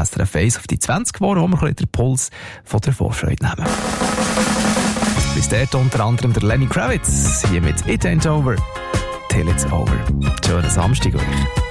SRF 1 auf die 20 geworden, wo wir den Puls von der Vorfreude nehmen. Bis dort unter anderem der Lenny Kravitz, hier mit It Ain't Over, Till It's Over. Schönen Samstag euch.